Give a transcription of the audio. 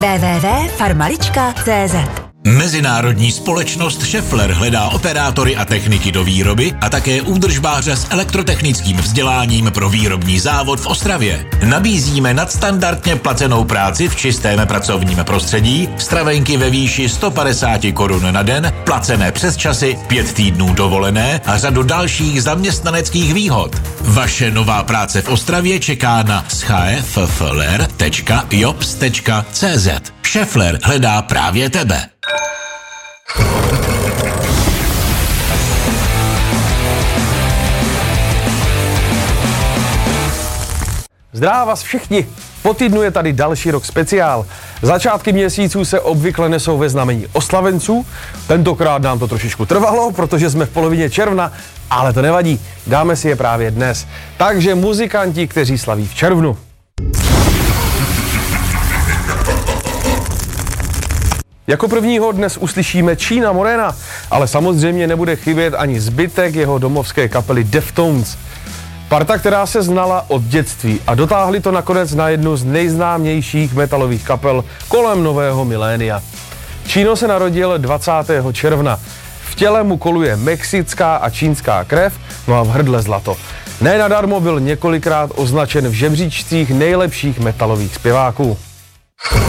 www.farmalička.cz. Mezinárodní společnost Schaeffler hledá operátory a techniky do výroby a také údržbáře s elektrotechnickým vzděláním pro výrobní závod v Ostravě. Nabízíme nadstandardně placenou práci v čistém pracovním prostředí, stravenky ve výši 150 korun na den, placené přesčasy, 5 týdnů dovolené a řadu dalších zaměstnaneckých výhod. Vaše nová práce v Ostravě čeká na schaeffler.jobs.cz. Schaeffler hledá právě tebe. Zdravím vás všichni. Po týdnu je tady další rok speciál. Začátky měsíců se obvykle nesou ve znamení oslavenců. Tentokrát nám to trošičku trvalo, protože jsme v polovině června, ale to nevadí. Dáme si je právě dnes. Takže muzikanti, kteří slaví v červnu. Jako prvního dnes uslyšíme China Morena, ale samozřejmě nebude chybět ani zbytek jeho domovské kapely Deftones. Parta, která se znala od dětství a dotáhli to nakonec na jednu z nejznámějších metalových kapel kolem nového milénia. Chino se narodil 20. června. V těle mu koluje mexická a čínská krev, no a v hrdle zlato. Ne nadarmo byl několikrát označen v žebříčcích nejlepších metalových zpěváků.